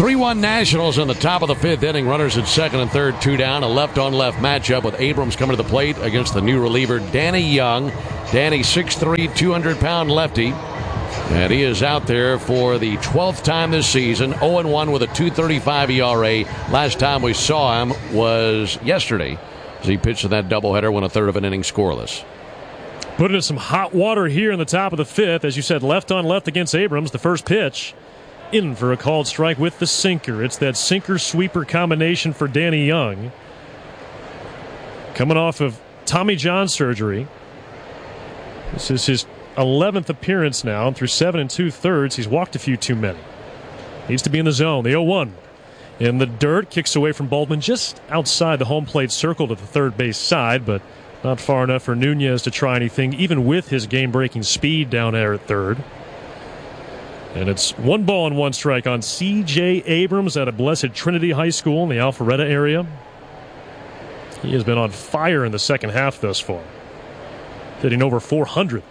3-1 Nationals in the top of the fifth inning. Runners at second and third, 2 down. A left-on-left matchup with Abrams coming to the plate against the new reliever, Danny Young. Danny, 6'3", 200-pound lefty. And he is out there for the 12th time this season, 0-1 with a 2.35 ERA. Last time we saw him was yesterday as he pitched in that doubleheader, went a third of an inning scoreless. Put into some hot water here in the top of the fifth. As you said, left on left against Abrams. The first pitch in for a called strike with the sinker. It's that sinker-sweeper combination for Danny Young. Coming off of Tommy John surgery. This is his 11th appearance now. Through 7 2/3, he's walked a few too many. Needs to be in the zone. The 0-1. In the dirt, kicks away from Baldwin just outside the home plate circle to the third base side, but not far enough for Nunez to try anything, even with his game-breaking speed down there at third. And it's 1 ball and 1 strike on C.J. Abrams out of Blessed Trinity High School in the Alpharetta area. He has been on fire in the second half thus far, hitting over 400.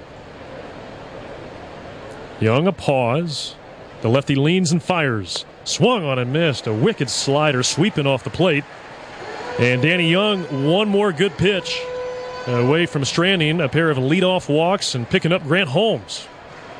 Young, a pause. The lefty leans and fires. Swung on and missed. A wicked slider sweeping off the plate. And Danny Young, one more good pitch away from stranding a pair of leadoff walks and picking up Grant Holmes.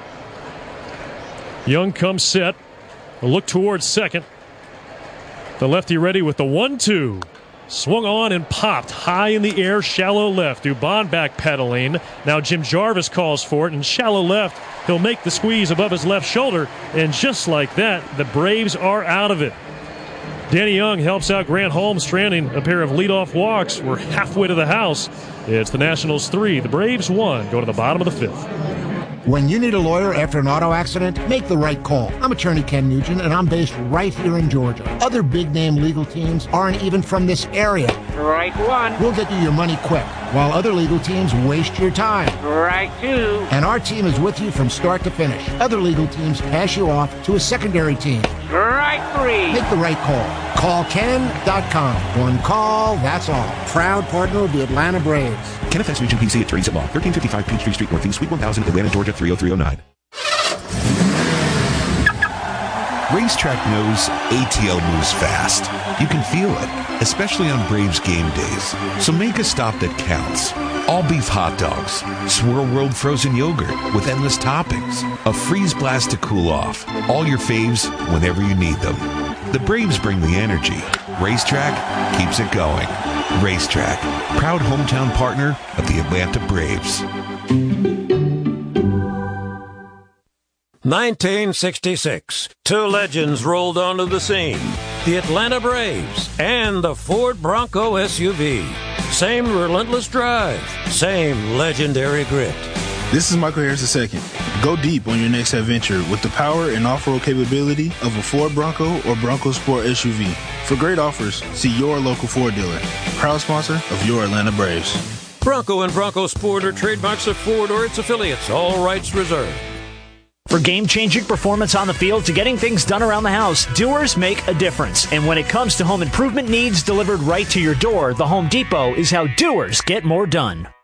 Young comes set. A look towards second. The lefty ready with the 1-2. Swung on and popped high in the air, shallow left. Dubon backpedaling. Now Jim Jarvis calls for it, and shallow left. He'll make the squeeze above his left shoulder, and just like that, the Braves are out of it. Danny Young helps out Grant Holmes, stranding a pair of leadoff walks. We're halfway to the house. It's the Nationals 3, the Braves 1. Go to the bottom of the fifth. When you need a lawyer after an auto accident, make the right call. I'm attorney Ken Nugent, and I'm based right here in Georgia. Other big-name legal teams aren't even from this area. Right one. We'll get you your money quick, while other legal teams waste your time. Right two. And our team is with you from start to finish. Other legal teams pass you off to a secondary team. Right three. Make the right call. Call Ken.com. One call, that's all. Proud partner of the Atlanta Braves. Ken FS Nugent PC, attorneys at law, 1355 Peachtree Street Northeast, Suite 1000, Atlanta, Georgia, 30309. Racetrack knows ATL moves fast. You can feel it, especially on Braves game days. So make a stop that counts. All beef hot dogs, Swirl World frozen yogurt with endless toppings, a freeze blast to cool off. All your faves whenever you need them. The Braves bring the energy. Racetrack keeps it going. Racetrack, proud hometown partner of the Atlanta Braves. 1966. 2 legends rolled onto the scene. The Atlanta Braves and the Ford Bronco SUV. Same relentless drive. Same legendary grit. This is Michael Harris II. Go deep on your next adventure with the power and off-road capability of a Ford Bronco or Bronco Sport SUV. For great offers, see your local Ford dealer. Proud sponsor of your Atlanta Braves. Bronco and Bronco Sport are trademarks of Ford or its affiliates. All rights reserved. For game-changing performance on the field to getting things done around the house, Doers make a difference. And when it comes to home improvement needs delivered right to your door, the Home Depot is how doers get more done.